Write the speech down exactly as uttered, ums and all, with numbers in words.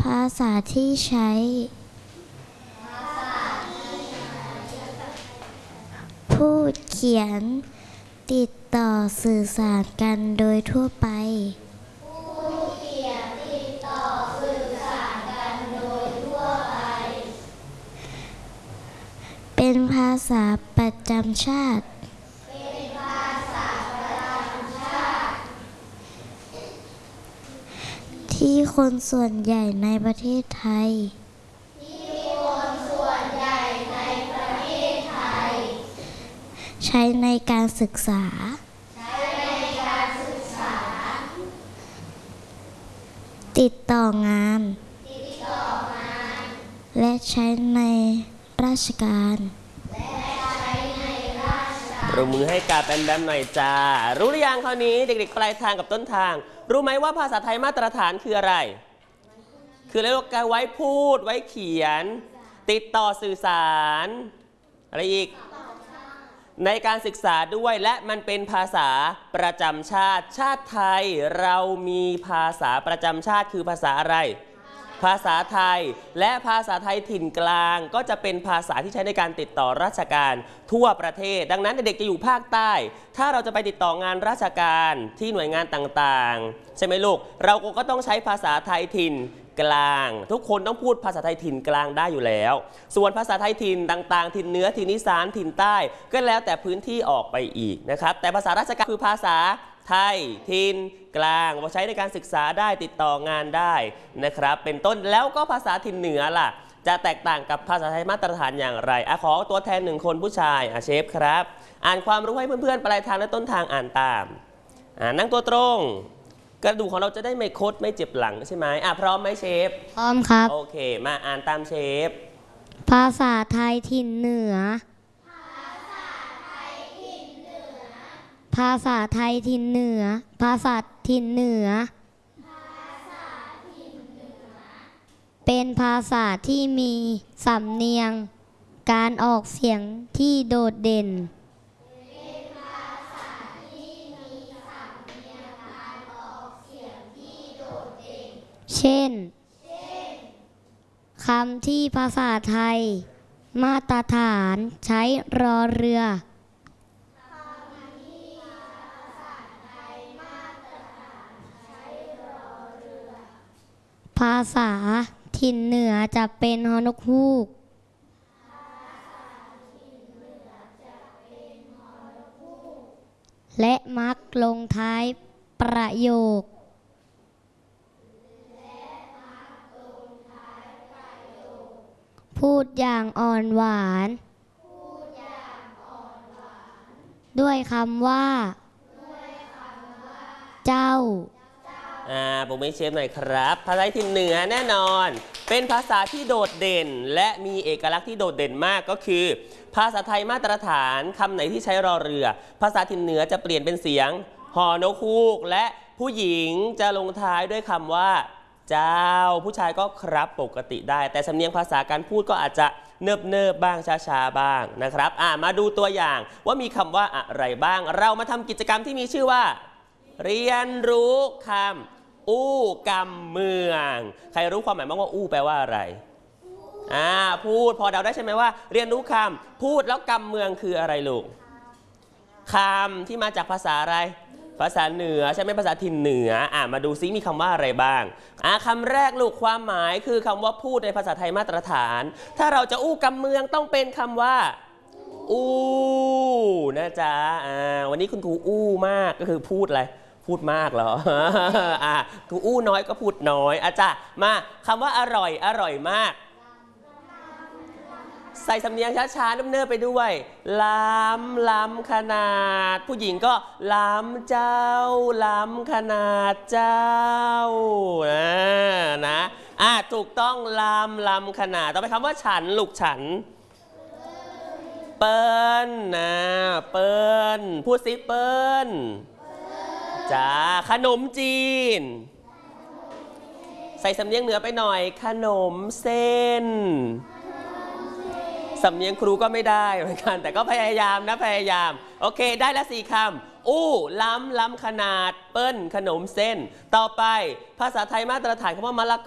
าษาที่ใช้พูดเขียนติดต่อสื่อสารกันโดยทั่วไปพูดเขียนติดต่อสื่อสารกันโดยทั่วไปเป็นภาษาประจำชาติเป็นภาษาประจำชาติที่คนส่วนใหญ่ในประเทศไทยใช้ในการศึกษาใช้ในการศึกษาติดต่องานติดต่องานและใช้ในราชการและใช้ในราชการปรบมือให้กาแบมแบมหน่อยจ้ารู้หรือยังคราวนี้เด็กๆปลายทางกับต้นทางรู้ไหมว่าภาษาไทยมาตรฐานคืออะไรคือเรื่องการไว้พูดไว้เขียนติดต่อสื่อสารอะไรอีกในการศึกษาด้วยและมันเป็นภาษาประจำชาติชาติไทยเรามีภาษาประจำชาติคือภาษาอะไรภาษาไทยและภาษาไทยถิ่นกลางก็จะเป็นภาษาที่ใช้ในการติดต่อราชการทั่วประเทศดังนั้นเด็กๆจะอยู่ภาคใต้ถ้าเราจะไปติดต่องานราชการที่หน่วยงานต่างๆใช่ไหมลูกเราก็ต้องใช้ภาษาไทยถิ่นกลางทุกคนต้องพูดภาษาไทยถิ่นกลางได้อยู่แล้วส่วนภาษาไทยถิ่นต่างๆถิ่นเหนือถิ่นอีสานถิ่นใต้ก็แล้วแต่พื้นที่ออกไปอีกนะครับแต่ภาษาราชการคือภาษาไทยถิ่นกลางใช้ในการศึกษาได้ติดต่องานได้นะครับเป็นต้นแล้วก็ภาษาถิ่นเหนือล่ะจะแตกต่างกับภาษาไทยมาตรฐานอย่างไรอ่ะขอตัวแทนหนึ่งคนผู้ชายอ่ะเชฟครับอ่านความรู้ให้เพื่อนๆปลายทางและต้นทางอ่านตามอ่านั่งตัวตรงกระดูกของเราจะได้ไม่คดไม่เจ็บหลังใช่ไหมอ่ะพร้อมไหมเชฟพร้อมครับโอเคมาอ่านตามเชฟภาษาไทยถิ่นเหนือภาษาไทยถิ่นเหนือภาษาถิ่นเหนือเป็นภาษาที่มีสำเนียงการออกเสียงที่โดดเด่นเช่นคำที่ภาษาไทยมาตรฐานใช้รอเรือภาษาถิ่นเหนือจะเป็นฮอนกฮูกและมักลงท้ายประโยคพูดอย่างอ่อนหวานด้วยคำว่าเจ้าอ่าผมไม่เชฟหน่อยครับภาษาถิ่นเหนือแน่นอนเป็นภาษาที่โดดเด่นและมีเอกลักษณ์ที่โดดเด่นมากก็คือภาษาไทยมาตรฐานคำไหนที่ใช้รอเรือภาษาถิ่นเหนือจะเปลี่ยนเป็นเสียงฮอนกฮูกและผู้หญิงจะลงท้ายด้วยคำว่าเจ้าผู้ชายก็ครับปกติได้แต่สำเนียงภาษาการพูดก็อาจจะเนิบเนิบบ้างช้าๆบ้างนะครับอ่ามาดูตัวอย่างว่ามีคำว่าอะไรบ้างเรามาทำกิจกรรมที่มีชื่อว่าเรียนรู้คำอู้กำเมืองใครรู้ความหมายบ้างว่าอู้แปลว่าอะไรอ่าพูดพอเดาได้ใช่ไหมว่าเรียนรู้คำพูดแล้วกำเมืองคืออะไรลูกคำที่มาจากภาษาอะไรภาษาเหนือใช่ไหมภาษาถิ่นเหนืออ่ามาดูซิมีคำว่าอะไรบ้างอ่าคำแรกลูกความหมายคือคำว่าพูดในภาษาไทยมาตรฐานถ้าเราจะอู้กำเมืองต้องเป็นคำว่าอู้นะจ๊ะอ่าวันนี้คุณครูอู้มากก็คือพูดอะไรพูดมากเหรออ่าครูอู้น้อยก็พูดน้อยอาจารย์มาคำว่าอร่อยอร่อยมากใส่สำเนียงช้าๆเนิบๆไปด้วยล้ำล้ำขนาดผู้หญิงก็ล้ำเจ้าล้ำขนาดเจ้านะนะอ่ะถูกต้องล้ำล้ำขนาดต่อไปคำว่าฉันลูกฉันเปิ้ลนะเปิ้ลพูดสิเปิ้ลจ้าขนมจีนใส่สำเนียงเหนือไปหน่อยขนมเส้นสำเนียงครูก็ไม่ได้เหมือนกันแต่ก็พยายามนะพยายามโอเคได้ละสี่คำอู้ล้ำล้ำขนาดเปิ้ลขนมเส้นต่อไปภาษาไทยมาตรฐานคำว่ามะละ